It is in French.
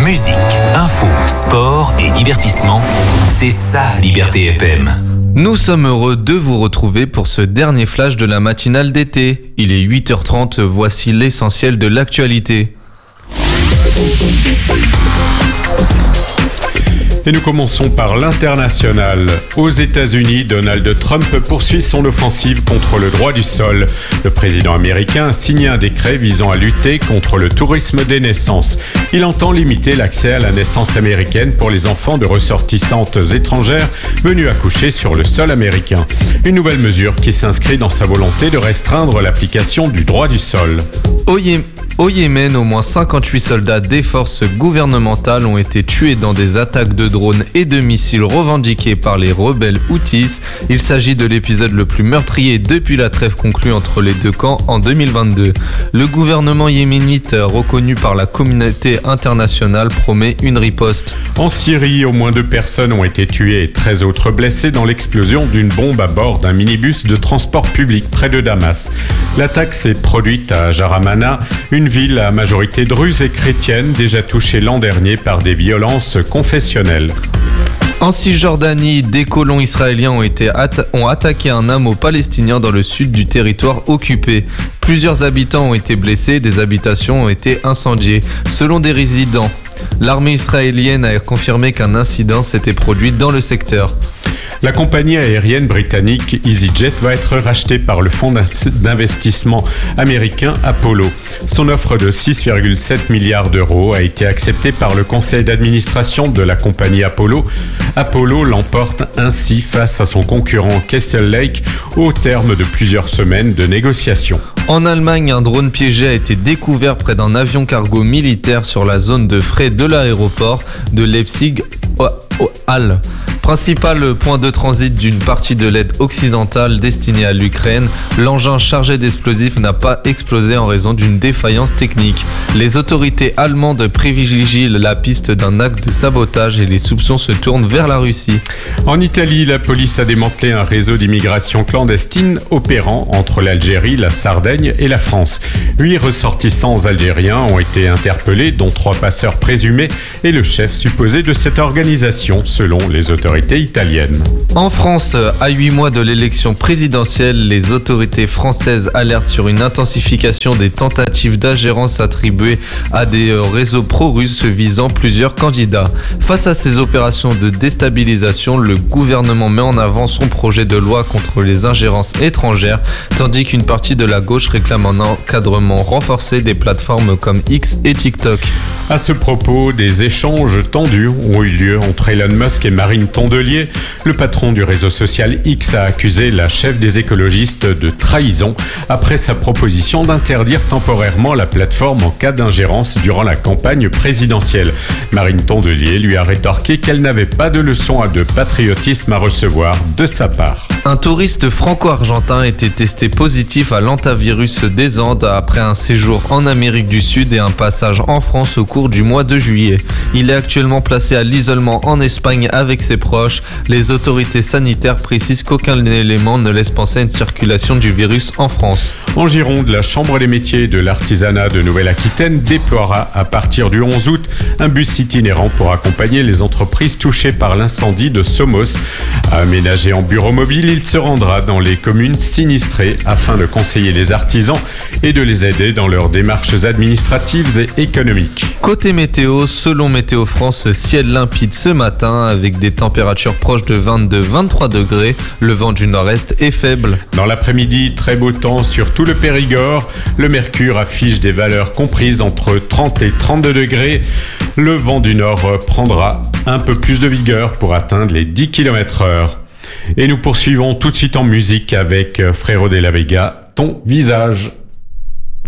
Musique, info, sport et divertissement, c'est ça Liberté FM. Nous sommes heureux de vous retrouver pour ce dernier flash de la matinale d'été. Il est 8h30, voici l'essentiel de l'actualité. Et nous commençons par l'international. Aux États-Unis, Donald Trump poursuit son offensive contre le droit du sol. Le président américain a signé un décret visant à lutter contre le tourisme des naissances. Il entend limiter l'accès à la naissance américaine pour les enfants de ressortissantes étrangères venues accoucher sur le sol américain. Une nouvelle mesure qui s'inscrit dans sa volonté de restreindre l'application du droit du sol. Au Yémen, au moins 58 soldats des forces gouvernementales ont été tués dans des attaques de drones et de missiles revendiquées par les rebelles Houthis. Il s'agit de l'épisode le plus meurtrier depuis la trêve conclue entre les deux camps en 2022. Le gouvernement yéménite, reconnu par la communauté internationale, promet une riposte. En Syrie, au moins 2 personnes ont été tuées et 13 autres blessées dans l'explosion d'une bombe à bord d'un minibus de transport public près de Damas. L'attaque s'est produite à Jaramana, une ville à majorité druze et chrétienne déjà touchée l'an dernier par des violences confessionnelles. En Cisjordanie, des colons israéliens ont attaqué un hameau palestinien dans le sud du territoire occupé. Plusieurs habitants ont été blessés, des habitations ont été incendiées. Selon des résidents, l'armée israélienne a confirmé qu'un incident s'était produit dans le secteur. La compagnie aérienne britannique EasyJet va être rachetée par le fonds d'investissement américain Apollo. Son offre de 6,7 milliards d'euros a été acceptée par le conseil d'administration de la compagnie Apollo. Apollo l'emporte ainsi face à son concurrent Castle Lake au terme de plusieurs semaines de négociations. En Allemagne, un drone piégé a été découvert près d'un avion cargo militaire sur la zone de frais de l'aéroport de Leipzig-Halle. Principal point de transit d'une partie de l'aide occidentale destinée à l'Ukraine, l'engin chargé d'explosifs n'a pas explosé en raison d'une défaillance technique. Les autorités allemandes privilégient la piste d'un acte de sabotage et les soupçons se tournent vers la Russie. En Italie, la police a démantelé un réseau d'immigration clandestine opérant entre l'Algérie, la Sardaigne et la France. 8 ressortissants algériens ont été interpellés, dont 3 passeurs présumés et le chef supposé de cette organisation, selon les autorités italiennes. En France, à 8 mois de l'élection présidentielle, les autorités françaises alertent sur une intensification des tentatives d'ingérence attribuées à des réseaux pro-russes visant plusieurs candidats. Face à ces opérations de déstabilisation, le gouvernement met en avant son projet de loi contre les ingérences étrangères, tandis qu'une partie de la gauche réclame un encadrement renforcé des plateformes comme X et TikTok. À ce propos, des échanges tendus ont eu lieu entre Elon Musk et Marine Tondelier. Le patron du réseau social X a accusé la chef des écologistes de trahison après sa proposition d'interdire temporairement la plateforme en cas d'ingérence durant la campagne présidentielle. Marine Tondelier lui a rétorqué qu'elle n'avait pas de leçon de patriotisme à recevoir de sa part. Un touriste franco-argentin a été testé positif à l'hantavirus des Andes après un séjour en Amérique du Sud et un passage en France au cours du mois de juillet. Il est actuellement placé à l'isolement en Espagne avec ses proches. Les autorités sanitaires précisent qu'aucun élément ne laisse penser à une circulation du virus en France. En Gironde, la Chambre des métiers et de l'artisanat de Nouvelle-Aquitaine déploiera à partir du 11 août un bus itinérant pour accompagner les entreprises touchées par l'incendie de Somos. Aménagé en bureau mobile, il se rendra dans les communes sinistrées afin de conseiller les artisans et de les aider dans leurs démarches administratives et économiques. Côté météo, selon Météo France, ciel limpide ce matin avec des températures proches de 22-23 degrés. Le vent du nord-est est faible. Dans l'après-midi, très beau temps sur tout le Périgord. Le mercure affiche des valeurs comprises entre 30 et 32 degrés. Le vent du nord prendra un peu plus de vigueur pour atteindre les 10 km/h. Et nous poursuivons tout de suite en musique avec Frérot de la Vega, Ton visage.